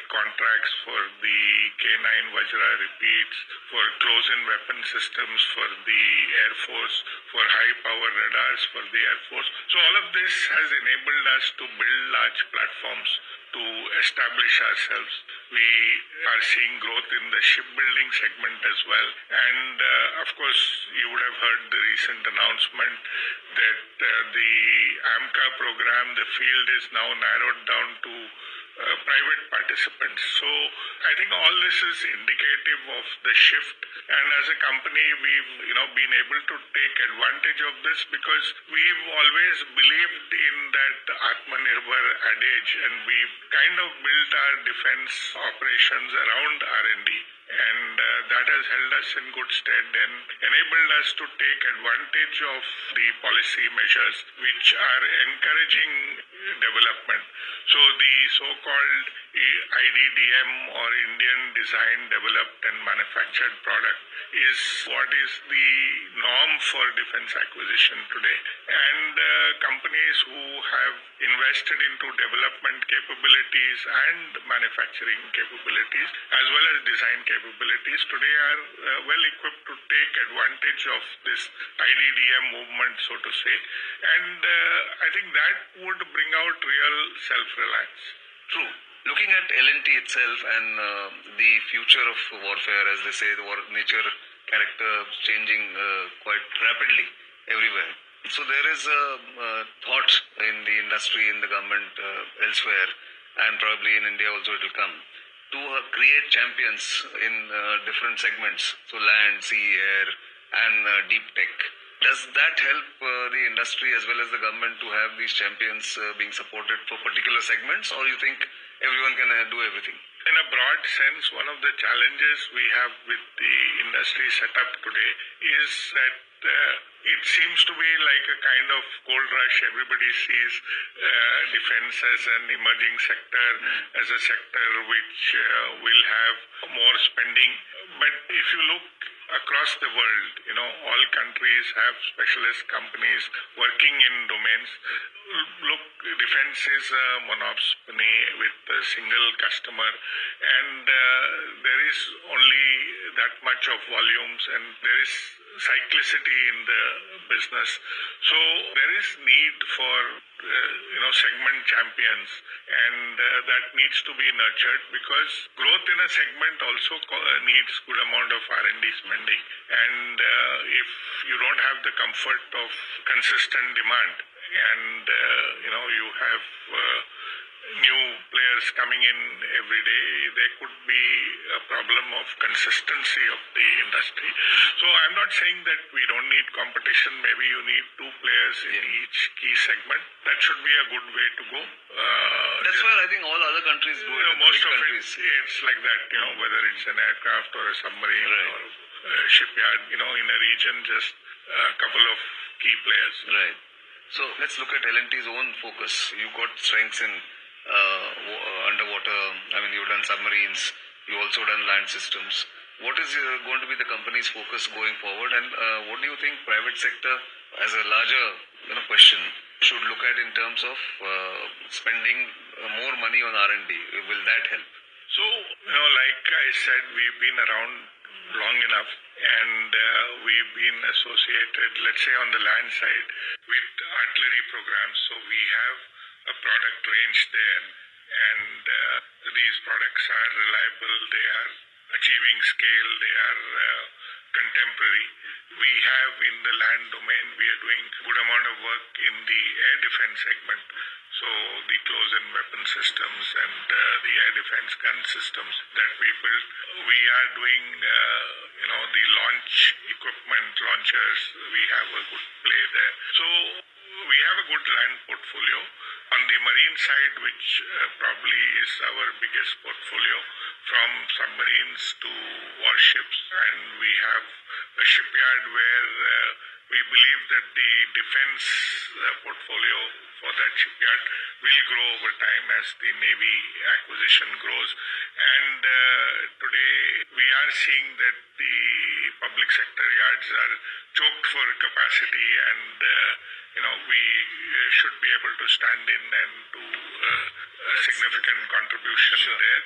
contracts for the K9 Vajra repeats, for close-in weapon systems for the Air Force, for high-power radars for the Air Force. So all of this has enabled us to build large platforms to establish ourselves. We are seeing growth in the shipbuilding segment as well. And of course, you would have heard the recent announcement that the AMCA program, the field is now narrowed down to private participants. So I think all this is indicative of the shift, and as a company we've been able to take advantage of this because we've always believed in that Atmanirbhar adage, and we've kind of built our defense operations around R&D. And that has held us in good stead and enabled us to take advantage of the policy measures which are encouraging development. So the so-called IDDM, or Indian Design, Developed and Manufactured Product, is what is the norm for defense acquisition today. And companies who have invested into development capabilities and manufacturing capabilities as well as design capabilities today are well equipped to take advantage of this IDDM movement, so to say. And I think that would bring out real self-reliance. True. Looking at L&T itself and the future of warfare, as they say, the war nature, character changing quite rapidly everywhere. So there is a thought in the industry, in the government, elsewhere, and probably in India also it will come, to create champions in different segments, so land, sea, air, and deep tech. Does that help the industry as well as the government to have these champions being supported for particular segments, or you think everyone can do everything? In a broad sense, one of the challenges we have with the industry setup today is that it seems to be like a kind of gold rush. Everybody sees defense as an emerging sector, as a sector which will have more spending. But if you look across the world, all countries have specialist companies working in domains. Look, defense is a monopoly with a single customer, and there is only that much of volumes, and there is cyclicity in the business. So there is need for segment champions, and that needs to be nurtured, because growth in a segment also needs good amount of R&D spending. And if you don't have the comfort of consistent demand, and you have new players coming in every day, there could be a problem of consistency of the industry. So I'm not saying that we don't need competition. Maybe you need two players in each key segment. That should be a good way to go. That's why I think all other countries do it. Most of it's like that, whether it's an aircraft or a submarine, right, or a shipyard, in a region, just a couple of key players. Right. So let's look at L&T's own focus. You've got strengths in underwater. You've done submarines. You've also done land systems. What is going to be the company's focus going forward, and what do you think private sector, as a larger question, should look at in terms of spending more money on R&D? Will that help? So, like I said, we've been around long enough, and we've been associated, let's say on the land side, with artillery programs. So we have a product range there, and these products are reliable, they are achieving scale, they are contemporary. We have in the land domain, we are doing good amount of work in the air defense segment. So the close-in weapon systems and the air defense gun systems that we built. We are doing, the launch equipment, launchers. We have a good play there. So we have a good land portfolio. On the marine side, which probably is our biggest portfolio, from submarines to warships, and we have a shipyard where we believe that the defense portfolio for that shipyard will grow over time as the Navy acquisition grows. And today we are seeing that the public sector yards are choked for capacity, and we should be able to stand in and do a significant contribution there.